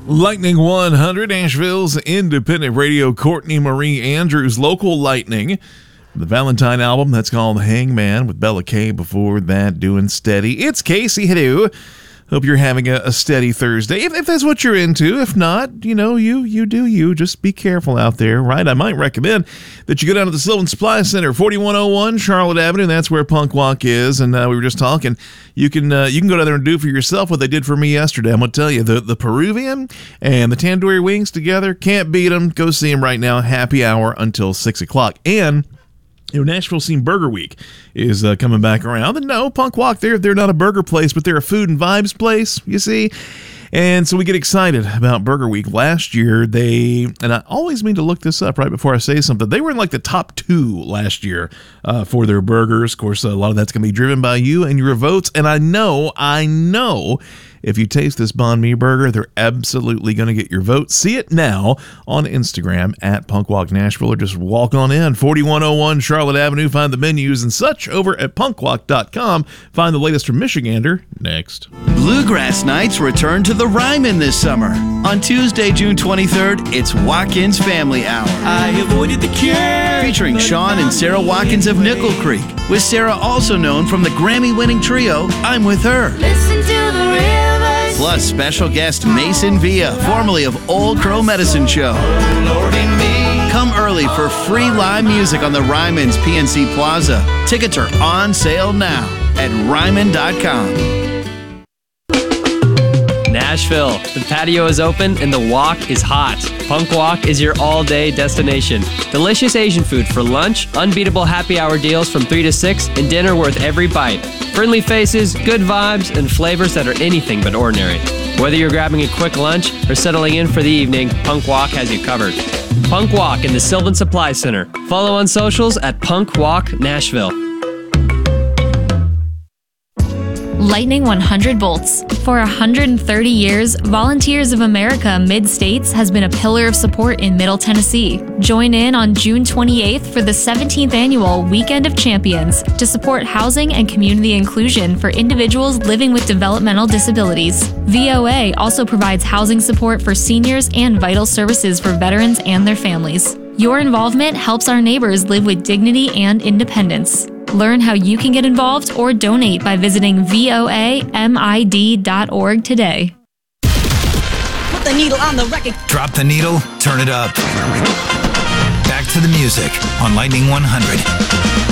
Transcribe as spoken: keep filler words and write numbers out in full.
Lightning one hundred, Nashville's independent radio, Courtney Marie Andrews, Local Lightning. The Valentine album, that's called Hangman, with Bella Kay before that, doing Steady. It's Casey, hello. Hope you're having a, a steady Thursday, if, if that's what you're into. If not, you know, you you do you. Just be careful out there, right? I might recommend that you go down to the Sylvan Supply Center, forty-one oh one Charlotte Avenue. That's where Punk Walk is, and uh, we were just talking. You can uh, you can go down there and do for yourself what they did for me yesterday. I'm going to tell you, the, the Peruvian and the tandoori wings together, can't beat them. Go see them right now, happy hour until six o'clock. And you know, Nashville Scene Burger Week is uh, coming back around. And no, Punk Walk, they're, they're not a burger place, but they're a food and vibes place, you see. And so we get excited about Burger Week. Last year, they, and I always mean to look this up right before I say something, they were in like the top two last year uh, for their burgers. Of course, a lot of that's going to be driven by you and your votes. And I know, I know, if you taste this Banh Mi burger, they're absolutely going to get your vote. See it now on Instagram at Punk Walk Nashville, or just walk on in, forty-one oh one Charlotte Avenue. Find the menus and such over at punk walk dot com. Find the latest from Michigander next. Bluegrass Nights return to the Ryman this summer. On Tuesday, June twenty-third, it's Watkins Family Hour. I avoided the cure. Featuring Sean and Sarah Watkins of Nickel Creek, with Sarah also known from the Grammy-winning trio I'm With Her. Listen to the rivers. Plus special guest Mason Villa, formerly of Old Crow Medicine Show. Come early for free live music on the Ryman's P N C Plaza. Tickets are on sale now at ryman dot com. Nashville. The patio is open and the walk is hot. Punk Walk is your all-day destination. Delicious Asian food for lunch, unbeatable happy hour deals from three to six, and dinner worth every bite. Friendly faces, good vibes, and flavors that are anything but ordinary. Whether you're grabbing a quick lunch or settling in for the evening, Punk Walk has you covered. Punk Walk in the Sylvan Supply Center. Follow on socials at Punk Walk Nashville. Lightning one hundred volts. For one hundred thirty years, Volunteers of America Mid-States has been a pillar of support in Middle Tennessee. Join in on June twenty-eighth for the seventeenth annual Weekend of Champions to support housing and community inclusion for individuals living with developmental disabilities. V O A also provides housing support for seniors and vital services for veterans and their families. Your involvement helps our neighbors live with dignity and independence. Learn how you can get involved or donate by visiting V O A M I D dot org today. Put the needle on the record. Drop the needle, turn it up. Back to the music on Lightning one hundred.